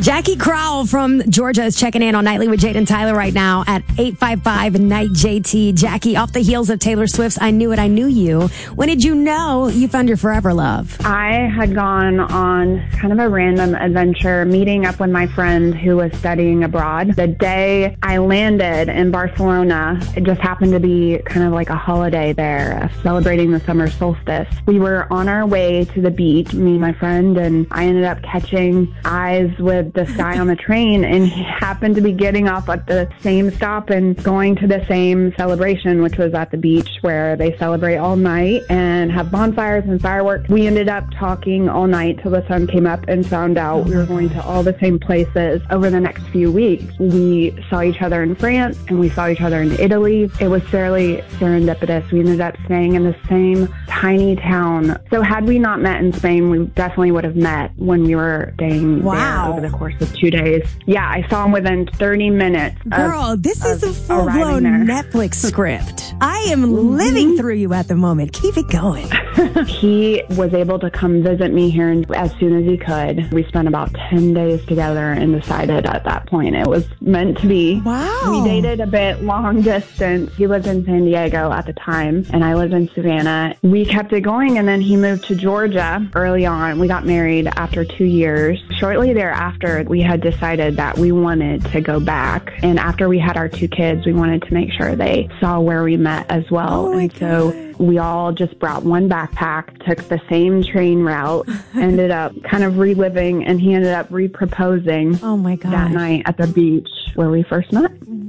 Jackie Crowell from Georgia is checking in on Nightly with Jade and Tyler right now at 855-NIGHT. Jackie, off the heels of Taylor Swift's I Knew It, I Knew You, when did you know you found your forever love? I had gone on kind of a random adventure, meeting up with my friend who was studying abroad. The day I landed in Barcelona, it just happened to be kind of like a holiday there, celebrating the summer solstice. We were on our way to the beach, me and my friend, and I ended up catching eyes with this guy on the train, and he happened to be getting off at the same stop and going to the same celebration, which was at the beach where they celebrate all night and have bonfires and fireworks. We ended up talking all night till the sun came up and found out we were going to all the same places over the next few weeks. We saw each other in France and we saw each other in Italy. It was fairly serendipitous. We ended up staying in the same tiny town. So had we not met in Spain, we definitely would have met when we were staying there over the course of 2 days. Yeah, I saw him within 30 minutes. Girl, this is a full-blown Netflix script. I am living through you at the moment. Keep it going. He was able to come visit me here as soon as he could. We spent about 10 days together and decided at that point it was meant to be. Wow. We dated a bit long distance. He lived in San Diego at the time, and I lived in Savannah. We kept it going, and then he moved to Georgia early on. We got married after 2 years. Shortly thereafter, we had decided that we wanted to go back. And after we had our 2 kids, we wanted to make sure they saw where we met as well. And so we all just brought one backpack, took the same train route, ended up kind of reliving, and he ended up re-proposing that night at the beach where we first met.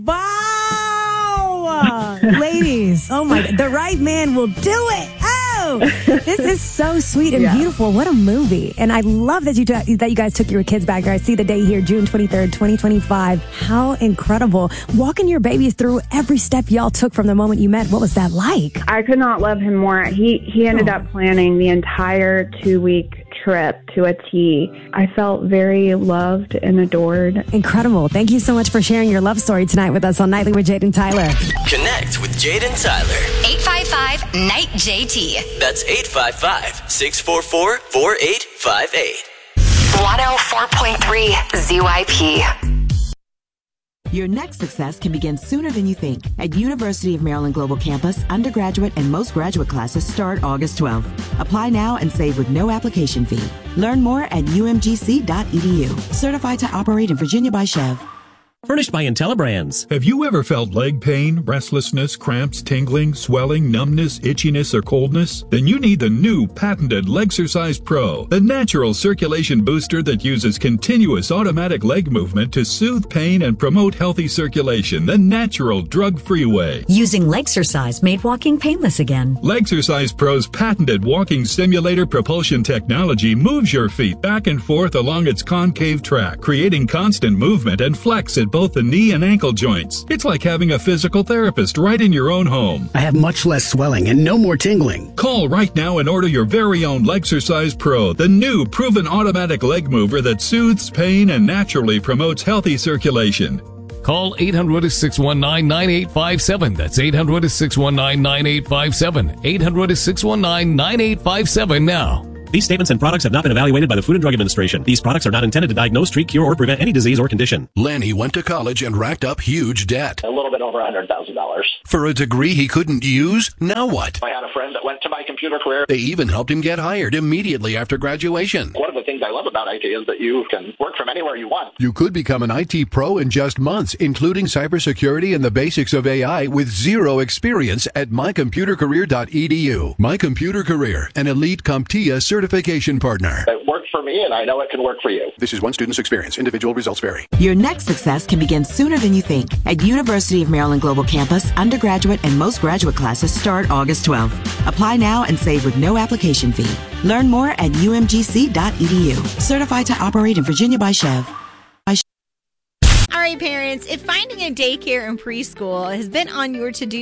Wow! Ladies, the right man will do it. This is so sweet and beautiful. What a movie. And I love that you guys took your kids back there. I see the day here, June 23rd, 2025. How incredible. Walking your babies through every step y'all took from the moment you met. What was that like? I could not love him more. He ended up planning the entire 2-week trip to a T. I felt very loved and adored. Incredible. Thank you so much for sharing your love story tonight with us on Nightly with Jade and Tyler. Connect with Jade and Tyler. 855-NIGHT. That's 855-644-4858. 104.3 ZYP. Your next success can begin sooner than you think. At University of Maryland Global Campus, undergraduate and most graduate classes start August 12th. Apply now and save with no application fee. Learn more at umgc.edu. Certified to operate in Virginia by Chev. Furnished by IntelliBrands. Have you ever felt leg pain, restlessness, cramps, tingling, swelling, numbness, itchiness, or coldness? Then you need the new patented Legsercise Pro, the natural circulation booster that uses continuous automatic leg movement to soothe pain and promote healthy circulation the natural, drug-free way. Using Legsercise made walking painless again. Legsercise Pro's patented walking simulator propulsion technology moves your feet back and forth along its concave track, creating constant movement and flex at both the knee and ankle joints. It's like having a physical therapist right in your own home. I have much less swelling and no more tingling. Call right now and order your very own Legsercise Pro, the new proven automatic leg mover that soothes pain and naturally promotes healthy circulation. Call 800-619-9857. That's 800-619-9857. 800-619-9857 now. These statements and products have not been evaluated by the Food and Drug Administration. These products are not intended to diagnose, treat, cure, or prevent any disease or condition. Lanny went to college and racked up huge debt. A little bit over $100,000. For a degree he couldn't use? Now what? I had a friend that went to My Computer Career. They even helped him get hired immediately after graduation. One of the things I love about IT is that you can work from anywhere you want. You could become an IT pro in just months, including cybersecurity and the basics of AI with zero experience at mycomputercareer.edu. My Computer Career, an elite CompTIA certification partner. It worked for me, and I know it can work for you. This is one student's experience. Individual results vary. Your next success can begin sooner than you think. At University of Maryland Global Campus, undergraduate and most graduate classes start August 12th. Apply now and save with no application fee. Learn more at umgc.edu. Certified to operate in Virginia by Chev. All right, parents, if finding a daycare and preschool has been on your to-do